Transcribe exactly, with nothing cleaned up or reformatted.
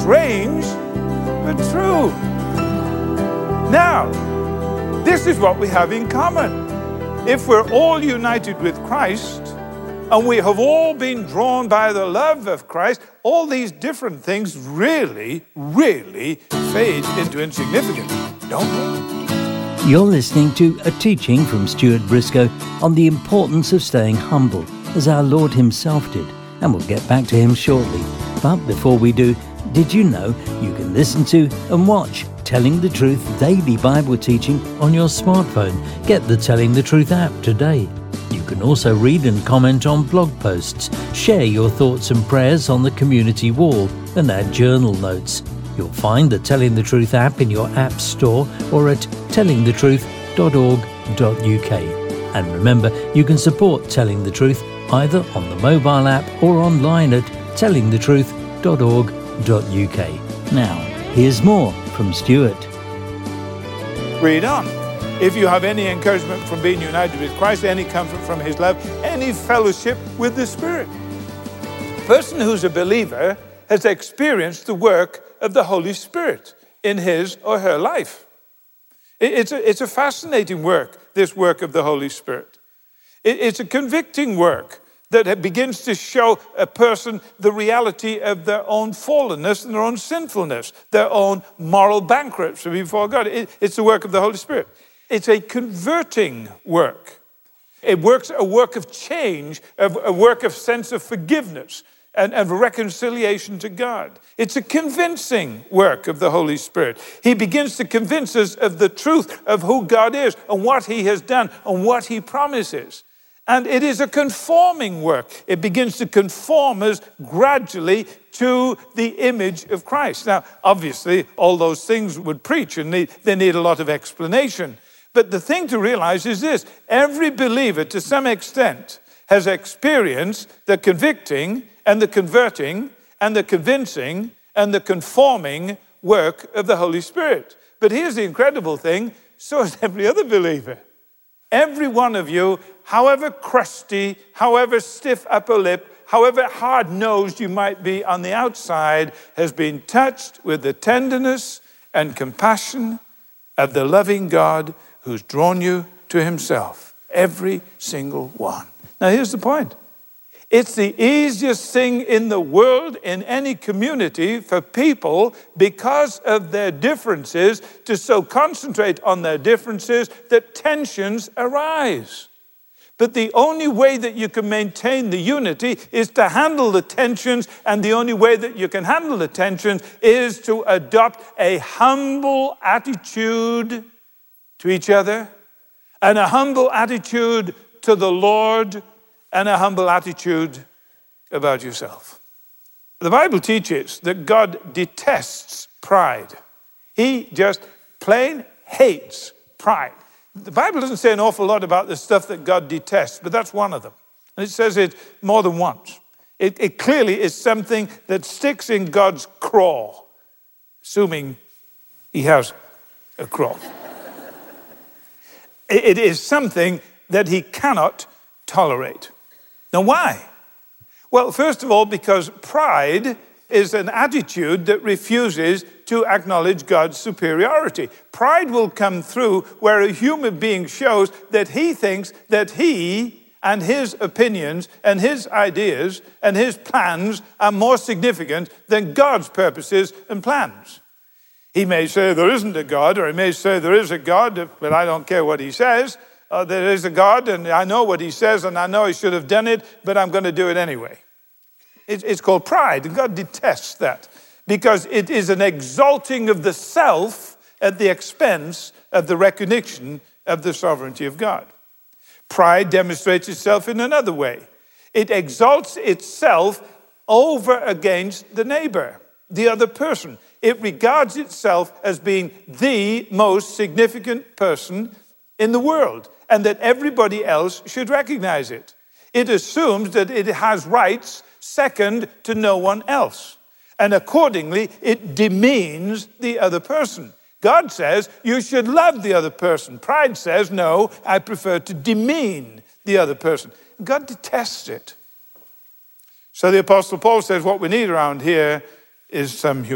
Strange, but true. Now, this is what we have in common. If we're all united with Christ, and we have all been drawn by the love of Christ, all these different things really, really fade into insignificance, don't they? You're listening to a teaching from Stuart Briscoe on the importance of staying humble, as our Lord himself did, and we'll get back to him shortly. But before we do, did you know you can listen to and watch Telling the Truth daily Bible teaching on your smartphone? Get the Telling the Truth app today. You can also read and comment on blog posts, share your thoughts and prayers on the community wall, and add journal notes. You'll find the Telling the Truth app in your app store or at telling the truth dot org dot u k. And remember, you can support Telling the Truth either on the mobile app or online at telling the truth dot org dot u k. Now, here's more from Stuart. Read on. If you have any encouragement from being united with Christ, any comfort from his love, any fellowship with the Spirit. A person who's a believer has experienced the work of the Holy Spirit in his or her life. It's a, it's a fascinating work, this work of the Holy Spirit. It, it's a convicting work that begins to show a person the reality of their own fallenness and their own sinfulness, their own moral bankruptcy before God. It, it's the work of the Holy Spirit. It's a converting work. It works a work of change, a work of sense of forgiveness and of reconciliation to God. It's a convincing work of the Holy Spirit. He begins to convince us of the truth of who God is and what he has done and what he promises. And it is a conforming work. It begins to conform us gradually to the image of Christ. Now, obviously, all those things would preach and need, they need a lot of explanation. But the thing to realize is this: every believer, to some extent, has experienced the convicting and the converting and the convincing and the conforming work of the Holy Spirit. But here's the incredible thing: so is every other believer. Every one of you, however crusty, however stiff upper lip, however hard-nosed you might be on the outside, has been touched with the tenderness and compassion of the loving God who's drawn you to himself. Every single one. Now, here's the point. It's the easiest thing in the world, in any community, for people, because of their differences, to so concentrate on their differences that tensions arise. But the only way that you can maintain the unity is to handle the tensions, and the only way that you can handle the tensions is to adopt a humble attitude to each other, and a humble attitude to the Lord, and a humble attitude about yourself. The Bible teaches that God detests pride. He just plain hates pride. The Bible doesn't say an awful lot about the stuff that God detests, but that's one of them. And it says it more than once. It, it clearly is something that sticks in God's craw, assuming he has a craw. it, it is something that he cannot tolerate. Now, why? Well, first of all, because pride is an attitude that refuses to acknowledge God's superiority. Pride will come through where a human being shows that he thinks that he and his opinions and his ideas and his plans are more significant than God's purposes and plans. He may say there isn't a God, or he may say there is a God, but I don't care what he says. Uh, there is a God, and I know what he says, and I know he should have done it, but I'm going to do it anyway. It, it's called pride, and God detests that because it is an exalting of the self at the expense of the recognition of the sovereignty of God. Pride demonstrates itself in another way. It exalts itself over against the neighbor, the other person. It regards itself as being the most significant person in the world, and that everybody else should recognize it. It assumes that it has rights second to no one else. And accordingly, it demeans the other person. God says you should love the other person. Pride says, no, I prefer to demean the other person. God detests it. So the Apostle Paul says what we need around here is some humility.